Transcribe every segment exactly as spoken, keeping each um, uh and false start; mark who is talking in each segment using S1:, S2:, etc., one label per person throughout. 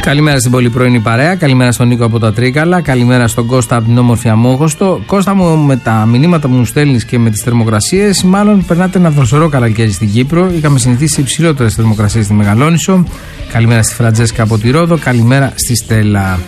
S1: Καλημέρα στην πολύ πρωινή παρέα, καλημέρα στον Νίκο από τα Τρίκαλα, καλημέρα στον Κώστα από την όμορφη Αμόχωστο. Κώστα μου, με τα μηνύματα που μου στέλνεις και με τις θερμοκρασίες, μάλλον περνάτε ένα δροσερό καλοκαίρι στην Κύπρο. Είχαμε συνηθίσει υψηλότερες θερμοκρασίες στη Μεγαλόνισσο. Καλημέρα στη Φραντζέσκα από τη Ρόδο, καλημέρα στη Στέλλα.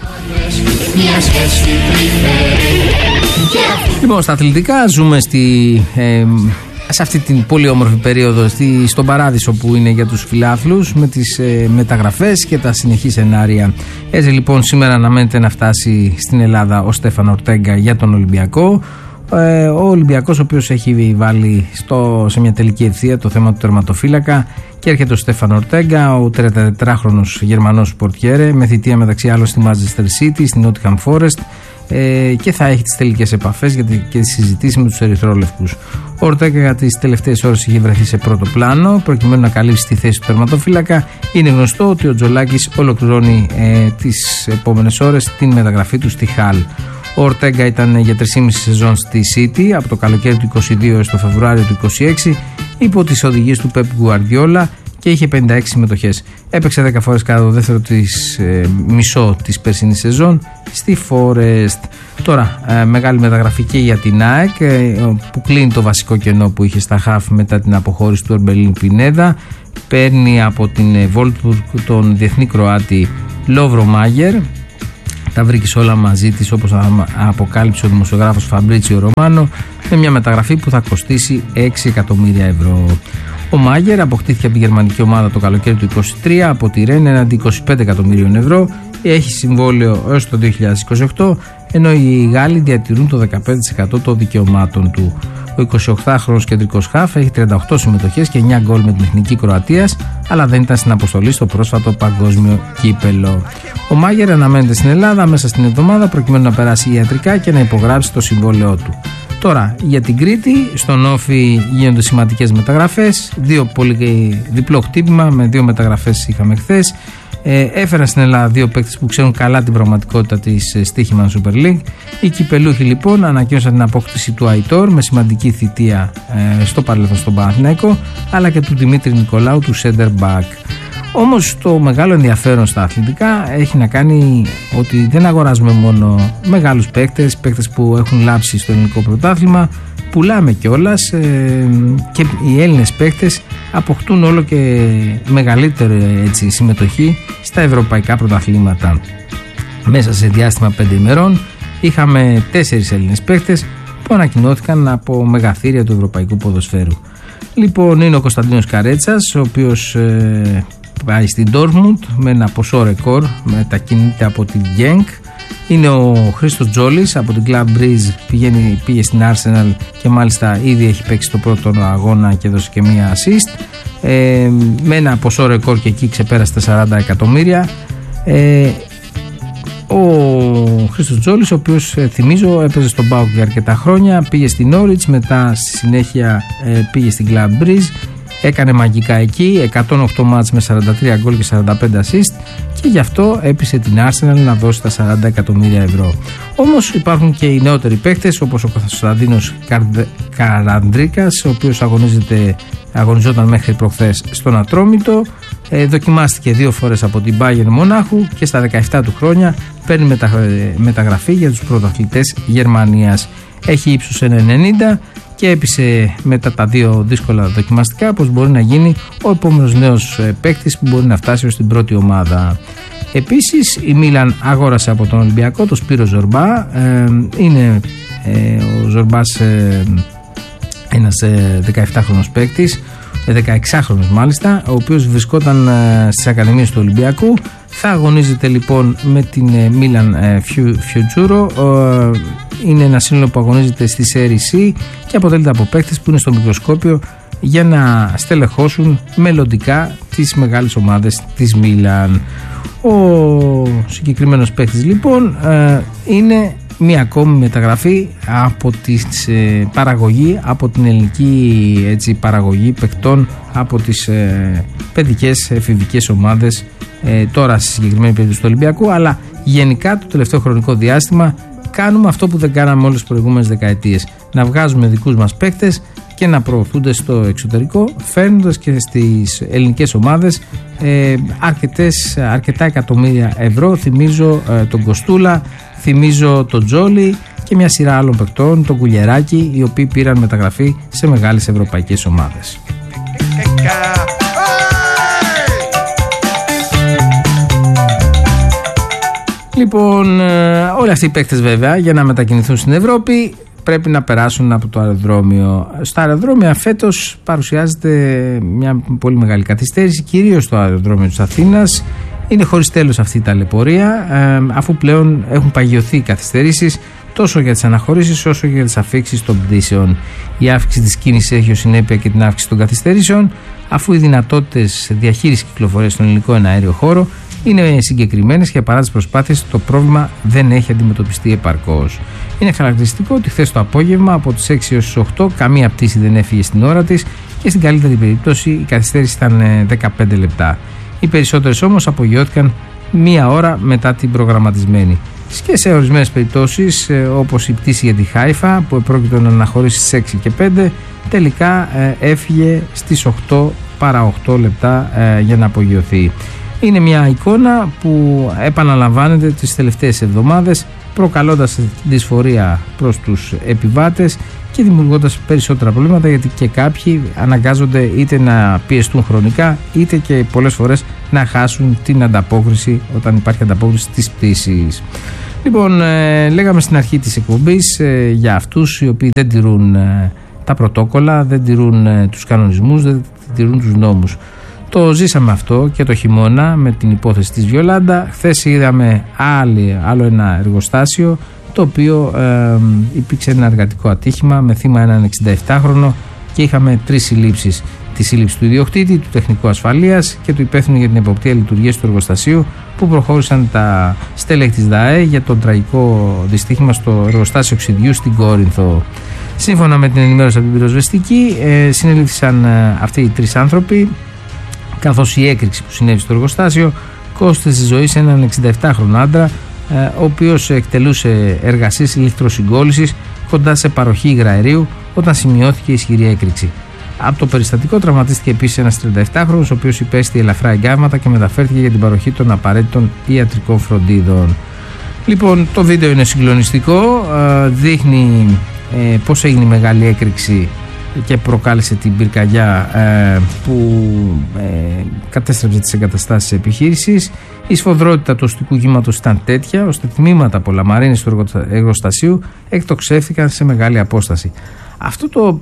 S1: Λοιπόν, στα αθλητικά ζούμε στη. Ε, σε αυτή την πολύ όμορφη περίοδο στη, στον παράδεισο που είναι για τους φιλάθλους, με τις ε, μεταγραφές και τα συνεχή σενάρια. Έτσι λοιπόν σήμερα αναμένεται να φτάσει στην Ελλάδα ο Στέφαν Ορτέγκα για τον Ολυμπιακό. Ε, ο Ολυμπιακός, ο οποίος έχει βάλει στο, σε μια τελική ευθεία το θέμα του τερματοφύλακα, και έρχεται ο Στέφαν Ορτέγκα, ο τριαντατετράχρονος Γερμανός πορτιέρε, με θητεία μεταξύ άλλων στη Manchester City, στη Nottingham Forest, ε, και θα έχει τις τελικές επαφές και τις συζητήσεις με τους ερυθρόλευκους. Ο Ορτέγκα για τις τελευταίες ώρες είχε βρεθεί σε πρώτο πλάνο προκειμένου να καλύψει τη θέση του τερματοφύλακα. Είναι γνωστό ότι ο Τζολάκης ολοκληρώνει ε, τις επόμενες ώρες την μεταγραφή του στη Χαλ. Ο Ορτέγκα ήταν για τρία και μισή σεζόν στη City από το καλοκαίρι του είκοσι δύο έως το Φεβρουάριο του είκοσι έξι υπό τις οδηγίες του Πεπ Γκουαρδιόλα και είχε πενήντα έξι συμμετοχές. Έπαιξε δέκα φορές κατά το δεύτερο της, ε, μισό της περσινής σεζόν στη Forest. Τώρα, ε, μεγάλη μεταγραφή και για την ΑΕΚ, ε, που κλείνει το βασικό κενό που είχε στα χαφ μετά την αποχώρηση του Ορμπελίν Πινέδα. Παίρνει από την Βόλτμπουργκ τον διεθνή Κροάτη Λόβρο Μάγερ. Τα βρήκε όλα μαζί της, όπως αποκάλυψε ο δημοσιογράφος Φαμπρίτσιο Ρωμάνο, με μια μεταγραφή που θα κοστίσει έξι εκατομμύρια ευρώ. Ο Μάγερ αποκτήθηκε από τη γερμανική ομάδα το καλοκαίρι του είκοσι τρία από τη Ρεν έναντι είκοσι πέντε εκατομμυρίων ευρώ. Έχει συμβόλαιο έως το δύο χιλιάδες είκοσι οκτώ, ενώ οι Γάλλοι διατηρούν το δεκαπέντε τοις εκατό των δικαιωμάτων του. Ο εικοσιοκτάχρονος κεντρικός χαφ έχει τριάντα οκτώ συμμετοχές και εννιά γκολ με την εθνική Κροατίας, αλλά δεν ήταν στην αποστολή στο πρόσφατο παγκόσμιο κύπελο. Ο Μάγερ αναμένεται στην Ελλάδα μέσα στην εβδομάδα προκειμένου να περάσει ιατρικά και να υπογράψει το συμβόλαιό του. Τώρα, για την Κρήτη, στον Όφη γίνονται σημαντικές μεταγραφές. Δύο πολύ, διπλό χτύπημα με δύο μεταγραφές είχαμε χθες. Ε, έφεραν στην Ελλάδα δύο παίκτες που ξέρουν καλά την πραγματικότητα της Στοίχημαν Super League. Οι κυπελούχοι λοιπόν ανακοίνωσαν την απόκτηση του Αϊτόρ με σημαντική θητεία ε, στο παρελθόν στον Παναθηναϊκό, αλλά και του Δημήτρη Νικολάου του Center Back. Όμως το μεγάλο ενδιαφέρον στα αθλητικά έχει να κάνει ότι δεν αγοράζουμε μόνο μεγάλους παίκτες, παίκτες που έχουν λάψει στο ελληνικό πρωτάθλημα, πουλάμε κιόλας ε, και οι Έλληνες παίκτες αποκτούν όλο και μεγαλύτερη έτσι, συμμετοχή στα ευρωπαϊκά πρωταθλήματα. Μέσα σε διάστημα πέντε ημερών είχαμε τέσσερις Έλληνες παίκτες που ανακοινώθηκαν από μεγαθύρια του ευρωπαϊκού ποδοσφαίρου. Λοιπόν, είναι ο Κωνσταντίνος Καρέτσας, ο οποίος ε, πάει στην Dortmund με ένα ποσό ρεκόρ, μετακινείται από την Genk. Είναι ο Χρήστος Τζόλης από την Club Breeze, πηγαίνει, πήγε στην Arsenal και μάλιστα ήδη έχει παίξει το πρώτο αγώνα και έδωσε και μία assist. Ε, με ένα ποσό ρεκόρ και εκεί ξεπέρασε τα σαράντα εκατομμύρια. Ε, ο Χρήστος Τζόλης, ο οποίος ε, θυμίζω έπαιζε στον ΠΑΟΚ για αρκετά χρόνια, πήγε στην Norwich, μετά στη συνέχεια ε, πήγε στην Club Breeze. Έκανε μαγικά εκεί, εκατόν οκτώ μάτς με σαράντα τρία γκολ και σαράντα πέντε assist, και γι' αυτό έπεισε την Arsenal να δώσει τα σαράντα εκατομμύρια ευρώ. Όμως υπάρχουν και οι νεότεροι παίκτες, όπως ο Κωνσταντίνος Καρανδρίκας, ο οποίος αγωνίζεται, αγωνιζόταν μέχρι προχθές στον Ατρόμητο, ε, δοκιμάστηκε δύο φορές από την Bayern Μονάχου και στα δεκαεπτά του χρόνια παίρνει μετα, μεταγραφή για τους πρωταθλητές Γερμανίας. Έχει ύψος ένα ενενήντα και έπεισε μετά τα δύο δύσκολα δοκιμαστικά πως μπορεί να γίνει ο επόμενος νέος παίκτης που μπορεί να φτάσει ως την πρώτη ομάδα. Επίσης η Μίλαν αγόρασε από τον Ολυμπιακό το Σπύρο Ζορμπά. Ε, είναι ε, ο Ζορμπάς ε, ένας ε, δεκαεπτάχρονος παίκτης, δεκαεξάχρονος μάλιστα, ο οποίος βρισκόταν ε, στις ακαδημίες του Ολυμπιακού. Θα αγωνίζεται λοιπόν με την Μίλαν Φιουτζούρο. Είναι ένα σύνολο που αγωνίζεται στη Σέρι C και αποτελείται από παίκτες που είναι στο μικροσκόπιο για να στελεχώσουν μελλοντικά τις μεγάλες ομάδες της Μίλαν. Ο συγκεκριμένος παίκτης λοιπόν είναι μία ακόμη μεταγραφή από τη ε, παραγωγή, από την ελληνική έτσι, παραγωγή παικτών από τις ε, παιδικές εφηβικές ομάδες, ε, τώρα στη συγκεκριμένη περίπτωση του Ολυμπιακού, αλλά γενικά το τελευταίο χρονικό διάστημα κάνουμε αυτό που δεν κάναμε όλες τις προηγούμενες δεκαετίες, να βγάζουμε δικούς μας παίκτες και να προωθούνται στο εξωτερικό, φέρνοντας και στις ελληνικές ομάδες ε, αρκετές, αρκετά εκατομμύρια ευρώ. Θυμίζω ε, τον Κοστούλα, θυμίζω τον Τζόλι και μια σειρά άλλων παικτών, τον Κουλιεράκη, οι οποίοι πήραν μεταγραφή σε μεγάλες ευρωπαϊκές ομάδες. Λοιπόν, όλοι αυτοί οι παίκτες βέβαια για να μετακινηθούν στην Ευρώπη πρέπει να περάσουν από το αεροδρόμιο. Στα αεροδρόμια φέτος παρουσιάζεται μια πολύ μεγάλη καθυστέρηση, κυρίως στο αεροδρόμιο της Αθήνας. Είναι χωρίς τέλος αυτή η ταλαιπωρία, αφού πλέον έχουν παγιωθεί οι καθυστερήσεις τόσο για τις αναχωρήσεις όσο και για τις αφίξεις των πτήσεων. Η αύξηση της κίνησης έχει ως συνέπεια και την αύξηση των καθυστερήσεων, αφού οι δυνατότητες διαχείρισης κυκλοφορίας στον ελληνικό εναέριο χώρο είναι συγκεκριμένες και παρά τις προσπάθειες το πρόβλημα δεν έχει αντιμετωπιστεί επαρκώς. Είναι χαρακτηριστικό ότι χθες το απόγευμα από τις έξι έως τις οκτώ καμία πτήση δεν έφυγε στην ώρα της και στην καλύτερη περίπτωση η καθυστέρηση ήταν δεκαπέντε λεπτά. Οι περισσότερες όμως απογειώθηκαν μία ώρα μετά την προγραμματισμένη. Και σε ορισμένες περιπτώσεις, όπως η πτήση για τη Χάιφα που επρόκειτο να αναχωρήσει στις έξι και πέντε, τελικά έφυγε στις οκτώ παρά οκτώ λεπτά για να απογειωθεί. Είναι μια εικόνα που επαναλαμβάνεται τις τελευταίες εβδομάδες, προκαλώντας δυσφορία προς τους επιβάτες και δημιουργώντας περισσότερα προβλήματα, γιατί και κάποιοι αναγκάζονται είτε να πιεστούν χρονικά είτε και πολλές φορές να χάσουν την ανταπόκριση όταν υπάρχει ανταπόκριση της πτήσης. Λοιπόν, ε, λέγαμε στην αρχή της εκπομπής ε, για αυτούς οι οποίοι δεν τηρούν ε, τα πρωτόκολλα, δεν τηρούν ε, τους κανονισμούς, δεν τηρούν τους νόμους. Το ζήσαμε αυτό και το χειμώνα με την υπόθεση της Βιολάντα. Χθες είδαμε άλλη, άλλο ένα εργοστάσιο το οποίο ε, υπήρξε ένα εργατικό ατύχημα με θύμα έναν εξηνταεπτάχρονο και είχαμε τρεις συλλήψεις. Τη σύλληψη του ιδιοκτήτη, του τεχνικού ασφαλείας και του υπεύθυνου για την εποπτεία λειτουργίας του εργοστασίου, που προχώρησαν τα στέλεχη της ΔΑΕ για το τραγικό δυστύχημα στο εργοστάσιο οξυδιού στην Κόρινθο. Σύμφωνα με την ενημέρωση από την πυροσβεστική, ε, συνελήφθησαν ε, αυτοί οι τρεις άνθρωποι, καθώς η έκρηξη που συνέβη στο εργοστάσιο κόστησε τη ζωή σε έναν εξηνταεπτάχρονο άντρα, ε, ο οποίος εκτελούσε εργασίες ηλεκτροσυγκόλλησης κοντά σε παροχή υγραερίου όταν σημειώθηκε ισχυρή έκρηξη. Από το περιστατικό τραυματίστηκε επίσης ένας τριανταεπτάχρονος, ο οποίος υπέστη ελαφρά εγκάβματα και μεταφέρθηκε για την παροχή των απαραίτητων ιατρικών φροντίδων. Λοιπόν, το βίντεο είναι συγκλονιστικό, δείχνει ε, πώς έγινε η μεγάλη έκρηξη και προκάλεσε την πυρκαγιά ε, που ε, κατέστρεψε τις εγκαταστάσεις της επιχείρησης. Η σφοδρότητα του αστικού κύματος ήταν τέτοια ώστε τμήματα από λαμαρίνες του εργοστασίου εκτοξεύθηκαν σε μεγάλη απόσταση. Αυτό το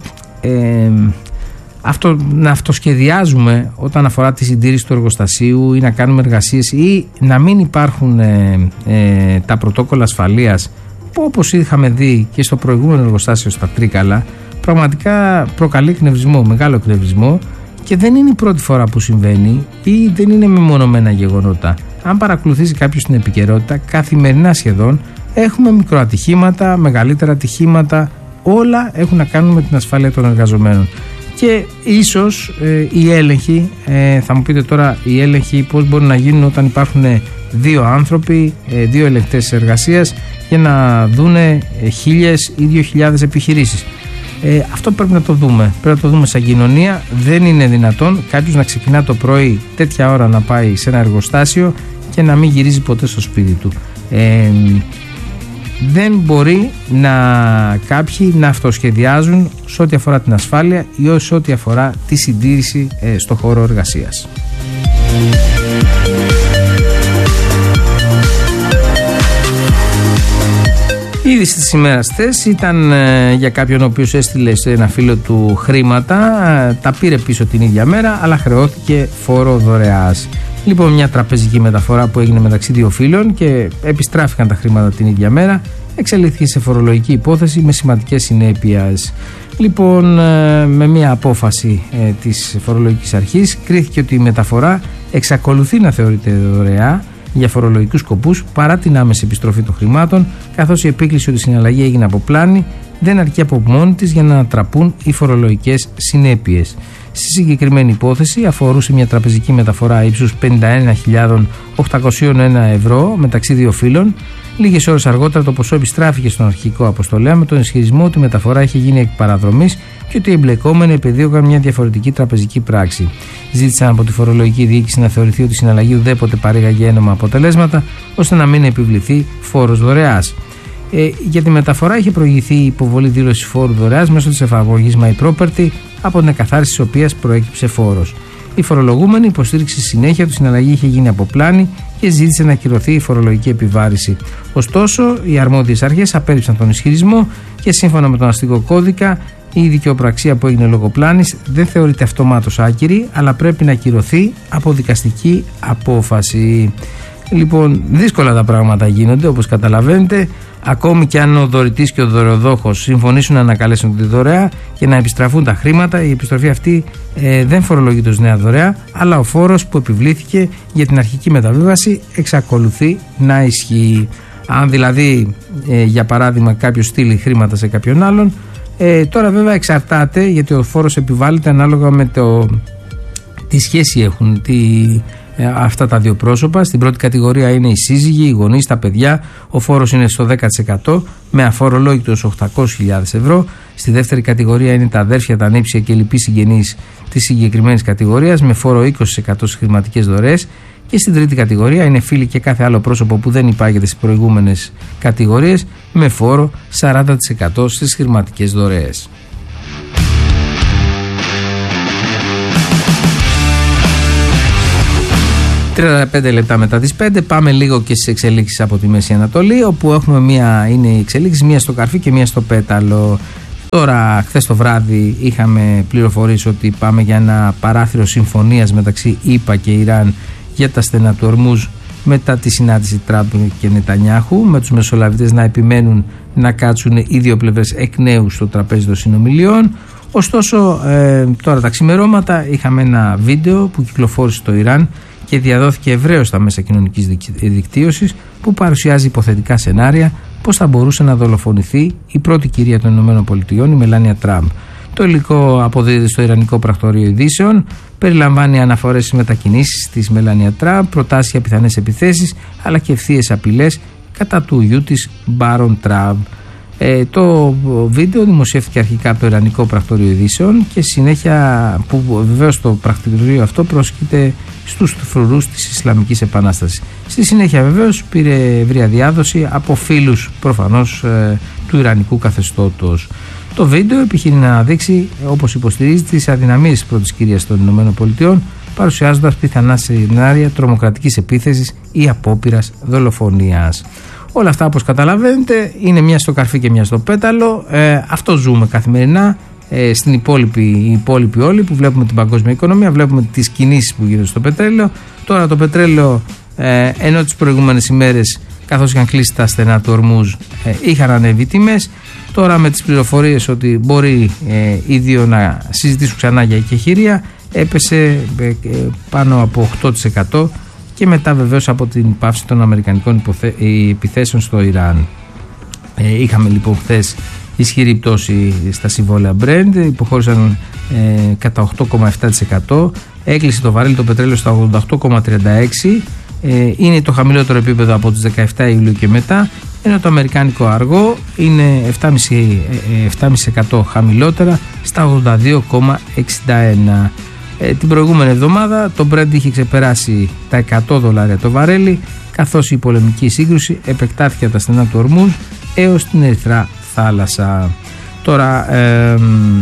S1: ε, αυτό, να αυτοσχεδιάζουμε όταν αφορά τη συντήρηση του εργοστασίου ή να κάνουμε εργασίες ή να μην υπάρχουν ε, ε, τα πρωτόκολλα ασφαλείας που όπως είχαμε δει και στο προηγούμενο εργοστάσιο στα Τρίκαλα, πραγματικά προκαλεί εκνευρισμό, μεγάλο εκνευρισμό, και δεν είναι η πρώτη φορά που συμβαίνει ή δεν είναι μεμονωμένα γεγονότα. Αν παρακολουθήσει κάποιος την επικαιρότητα, καθημερινά σχεδόν έχουμε μικροατυχήματα, μεγαλύτερα ατυχήματα, όλα έχουν να κάνουν με την ασφάλεια των εργαζομένων. Και ίσως ε, οι έλεγχοι, ε, θα μου πείτε τώρα οι έλεγχοι πώς μπορούν να γίνουν όταν υπάρχουν δύο άνθρωποι, ε, δύο ελεγκτές εργασίας για να δούνε ε, χίλιες ή δύο χιλιάδες επιχειρήσεις. Ε, αυτό πρέπει να το δούμε. Πρέπει να το δούμε σαν κοινωνία. Δεν είναι δυνατόν κάποιος να ξεκινά το πρωί τέτοια ώρα να πάει σε ένα εργοστάσιο και να μην γυρίζει ποτέ στο σπίτι του. Ε, δεν μπορεί να κάποιοι να αυτοσχεδιάζουν σε ό,τι αφορά την ασφάλεια ή σε ό,τι αφορά τη συντήρηση ε, στο χώρο εργασίας. Η είδηση της ημέρας χθες ήταν ε, για κάποιον ο οποίος έστειλε σε ένα φίλο του χρήματα, ε, τα πήρε πίσω την ίδια μέρα, αλλά χρεώθηκε φόρο δωρεάς. Λοιπόν, μια τραπεζική μεταφορά που έγινε μεταξύ δύο φίλων και επιστράφηκαν τα χρήματα την ίδια μέρα, εξελίχθηκε σε φορολογική υπόθεση με σημαντικές συνέπειες. Λοιπόν, ε, με μια απόφαση ε, της φορολογικής αρχής κρίθηκε ότι η μεταφορά εξακολουθεί να θεωρείται δωρεά για φορολογικούς σκοπούς παρά την άμεση επιστροφή των χρημάτων, καθώς η επίκληση ότι η συναλλαγή έγινε από πλάνη δεν αρκεί από μόνη της για να ανατραπούν οι φορολογικές συνέπειες. Στη συγκεκριμένη υπόθεση αφορούσε μια τραπεζική μεταφορά ύψους πενήντα ένα χιλιάδες οκτακόσια ένα ευρώ μεταξύ δύο φύλων, Λίγες ώρες αργότερα το ποσό επιστράφηκε στον αρχικό αποστολέα με τον ισχυρισμό ότι η μεταφορά είχε γίνει εκ παραδρομής και ότι οι εμπλεκόμενοι επεδίωκαν μια διαφορετική τραπεζική πράξη. Ζήτησαν από τη φορολογική διοίκηση να θεωρηθεί ότι η συναλλαγή ουδέποτε παρήγαγε ένομα αποτελέσματα, ώστε να μην επιβληθεί φόρος δωρεάς. Ε, για τη μεταφορά είχε προηγηθεί η υποβολή δήλωσης φόρου δωρεάς μέσω της εφαρμογής My Property, από την εκαθάριση της οποίας προέκυψε φόρος. Η φορολογούμενη υποστήριξε στη συνέχεια ότι η συναλλαγή είχε γίνει από πλάνη και ζήτησε να ακυρωθεί η φορολογική επιβάρηση. Ωστόσο, οι αρμόδιες αρχές απέρριψαν τον ισχυρισμό και σύμφωνα με τον αστικό κώδικα, η δικαιοπραξία που έγινε λόγω πλάνης δεν θεωρείται αυτομάτως άκυρη, αλλά πρέπει να ακυρωθεί από δικαστική απόφαση. Λοιπόν, δύσκολα τα πράγματα γίνονται, όπως καταλαβαίνετε. Ακόμη και αν ο δωρητής και ο δωρεοδόχος συμφωνήσουν να ανακαλέσουν τη δωρεά και να επιστραφούν τα χρήματα, η επιστροφή αυτή ε, δεν φορολογείται ως νέα δωρεά, αλλά ο φόρος που επιβλήθηκε για την αρχική μεταβίβαση εξακολουθεί να ισχύει. Αν δηλαδή, ε, για παράδειγμα, κάποιος στείλει χρήματα σε κάποιον άλλον, ε, τώρα βέβαια εξαρτάται, γιατί ο φόρος επιβάλλεται ανάλογα με το τι σχέση έχουν, τι. Αυτά τα δύο πρόσωπα. Στην πρώτη κατηγορία είναι οι σύζυγοι, οι γονείς, τα παιδιά. Ο φόρος είναι στο δέκα τοις εκατό με αφορολόγητος οκτακόσιες χιλιάδες ευρώ. Στη δεύτερη κατηγορία είναι τα αδέρφια, τα ανήψια και λοιποί συγγενείς της συγκεκριμένης κατηγορίας με φόρο είκοσι τοις εκατό στις χρηματικές δωρεές. Και στην τρίτη κατηγορία είναι φίλοι και κάθε άλλο πρόσωπο που δεν υπάγεται στις προηγούμενες κατηγορίες με φόρο σαράντα τοις εκατό στις χρηματικές δωρεές. τριάντα πέντε λεπτά μετά τις πέντε πάμε λίγο και στις εξελίξεις από τη Μέση Ανατολή, όπου έχουμε μία, είναι οι εξελίξεις, μία στο καρφί και μία στο πέταλο. Τώρα, χθες το βράδυ είχαμε πληροφορήσει ότι πάμε για ένα παράθυρο συμφωνίας μεταξύ ΗΠΑ και Ιράν για τα στενά του Ορμούζ μετά τη συνάντηση Τραμπ και Νετανιάχου, με τους μεσολαβητές να επιμένουν να κάτσουν οι δύο πλευρές εκ νέου στο τραπέζι των συνομιλιών. Ωστόσο, ε, τώρα τα ξημερώματα είχαμε ένα βίντεο που κυκλοφόρησε στο Ιράν και διαδόθηκε ευρέως στα μέσα κοινωνικής δικτύωσης, που παρουσιάζει υποθετικά σενάρια πώς θα μπορούσε να δολοφονηθεί η πρώτη κυρία των ΗΠΑ, η Μελάνια Τραμπ. Το υλικό αποδίδεται στο Ιρανικό Πρακτορείο Ειδήσεων, περιλαμβάνει αναφορές στις μετακινήσεις της Μελάνια Τραμπ, προτάσεις για πιθανές επιθέσεις, αλλά και ευθείες απειλές κατά του γιού της Μπάρον Τραμπ. Ε, το βίντεο δημοσιεύτηκε αρχικά από το Ιρανικό Πρακτορείο Ειδήσεων και συνέχεια, που βεβαίως το πρακτορείο αυτό πρόσκειται στους φρουρούς της Ισλαμικής Επανάστασης. Στη συνέχεια βεβαίως πήρε ευρεία διάδοση από φίλους προφανώς ε, του Ιρανικού καθεστώτος. Το βίντεο επιχειρεί να αναδείξει, όπως υποστηρίζει, τις αδυναμίες της πρώτης κυρίας των ΗΠΑ, παρουσιάζοντας πιθανά σενάρια τρομοκρατικής επίθεσης ή απόπειρας δολοφονίας. Όλα αυτά, όπως καταλαβαίνετε, είναι μια στο καρφί και μια στο πέταλο. Ε, αυτό ζούμε καθημερινά ε, στην υπόλοιπη, η υπόλοιπη όλη, που βλέπουμε την παγκόσμια οικονομία, βλέπουμε τις κινήσεις που γίνονται στο πετρέλαιο. Τώρα το πετρέλαιο, ε, ενώ τις προηγούμενες ημέρες, καθώς είχαν κλείσει τα στενά του Ορμούζ, ε, είχαν ανέβει τιμές. Τώρα με τις πληροφορίες ότι μπορεί ε, οι δύο να συζητήσουν ξανά για εκεχηρία, έπεσε ε, ε, πάνω από οκτώ τοις εκατό. Και μετά βεβαίως από την πάυση των αμερικανικών υποθε... επιθέσεων στο Ιράν. Ε, είχαμε λοιπόν χθες ισχυρή πτώση στα συμβόλαια Brent, υποχώρησαν ε, κατά οκτώ κόμμα επτά τοις εκατό, έκλεισε το βαρέλι το πετρέλαιο στα ογδόντα οκτώ κόμμα τριάντα έξι, ε, είναι το χαμηλότερο επίπεδο από τις δεκαεπτά Ιουλίου και μετά, ενώ το αμερικάνικο αργό είναι επτά κόμμα πέντε τοις εκατό χαμηλότερα στα ογδόντα δύο κόμμα εξήντα ένα. Ε, την προηγούμενη εβδομάδα το Brent είχε ξεπεράσει τα εκατό δολάρια το βαρέλι, καθώς η πολεμική σύγκρουση επεκτάθηκε από τα στενά του Ορμούζ έως την Ερυθρά θάλασσα. Τώρα ε,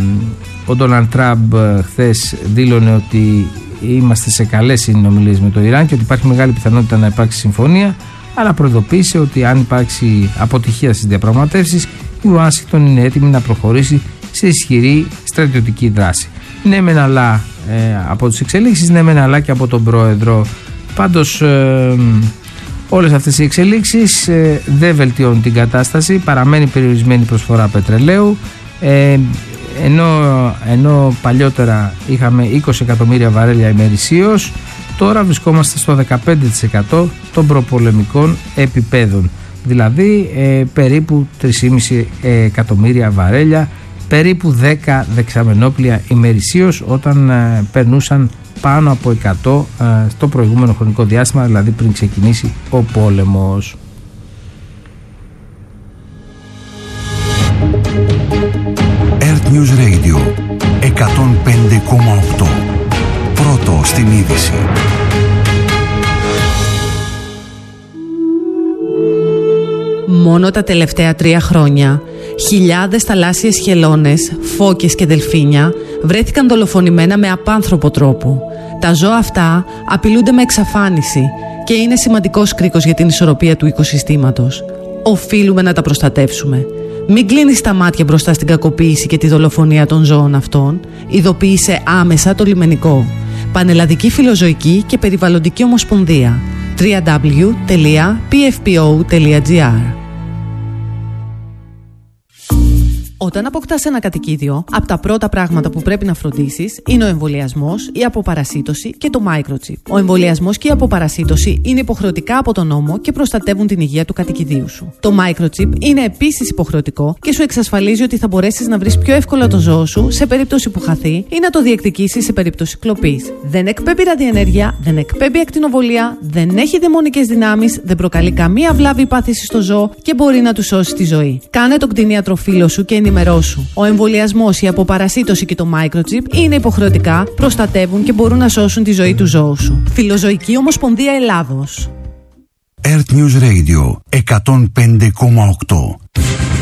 S1: ο Ντόναλντ Τραμπ χθες δήλωνε ότι είμαστε σε καλές συνομιλίες με το Ιράν και ότι υπάρχει μεγάλη πιθανότητα να υπάρξει συμφωνία, αλλά προειδοποίησε ότι αν υπάρξει αποτυχία στις διαπραγματεύσεις, η Ουάσιγκτον είναι έτοιμη να προχωρήσει σε ισχυρή στρατιωτική δράση. Ναι μεν αλλά ε, από τις εξελίξεις, ναι μεν αλλά και από τον πρόεδρο. Πάντως ε, όλες αυτές οι εξελίξεις ε, δεν βελτιώνουν την κατάσταση, παραμένει περιορισμένη προσφορά πετρελαίου, ε, ενώ, ενώ παλιότερα είχαμε είκοσι εκατομμύρια βαρέλια ημερησίως, τώρα βρισκόμαστε στο δεκαπέντε τοις εκατό των προπολεμικών επιπέδων, δηλαδή ε, περίπου τρία κόμμα πέντε εκατομμύρια βαρέλια, περίπου δέκα δεξαμενόπλια ημερησίως, όταν ε, περνούσαν πάνω από εκατό ε, στο προηγούμενο χρονικό διάστημα, δηλαδή πριν ξεκινήσει ο πόλεμος.
S2: Μόνο τα τελευταία τρία χρόνια, χιλιάδες θαλάσσιες χελώνες, φώκες και δελφίνια βρέθηκαν δολοφονημένα με απάνθρωπο τρόπο. Τα ζώα αυτά απειλούνται με εξαφάνιση και είναι σημαντικός κρίκος για την ισορροπία του οικοσυστήματος. Οφείλουμε να τα προστατεύσουμε. Μην κλείνεις τα μάτια μπροστά στην κακοποίηση και τη δολοφονία των ζώων αυτών. Ειδοποίησε άμεσα το λιμενικό. Πανελλαδική Φιλοζωική και Περιβαλλοντική Ομοσπονδία. double-u double-u double-u τελεία πι εφ πι ο τελεία τζι άρ. Όταν αποκτάς ένα κατοικίδιο, από τα πρώτα πράγματα που πρέπει να φροντίσεις είναι ο εμβολιασμός, η αποπαρασίτωση και το microchip. Ο εμβολιασμός και η αποπαρασίτωση είναι υποχρεωτικά από τον νόμο και προστατεύουν την υγεία του κατοικιδίου σου. Το microchip είναι επίσης υποχρεωτικό και σου εξασφαλίζει ότι θα μπορέσεις να βρεις πιο εύκολα το ζώο σου σε περίπτωση που χαθεί ή να το διεκδικήσεις σε περίπτωση κλοπής. Δεν εκπέμπει ραδιενέργεια, δεν εκπέμπει ακτινοβολία, δεν έχει δαιμονικές δυνάμεις, δεν προκαλεί καμία βλάβη ή πάθηση στο ζώο και μπορεί να του σώσει τη ζωή. Κάνε τον κτηνίατροφίλο σου και ενημερώσου. Ο εμβολιασμός, η αποπαρασίτωση και το microchip είναι υποχρεωτικά, προστατεύουν και μπορούν να σώσουν τη ζωή του ζώου σου. Φιλοζωική Ομοσπονδία Ελλάδος.
S3: Earth News Radio εκατόν πέντε κόμμα οκτώ.